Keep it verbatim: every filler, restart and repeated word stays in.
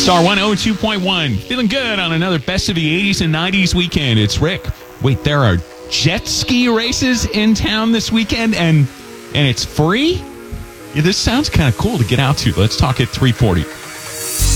Star one oh two point one. Feeling good on another Best of the eighties and nineties weekend. It's Rick. Wait, there are jet ski races in town this weekend, and and it's free? Yeah, this sounds kind of cool to get out to. Let's talk at three forty.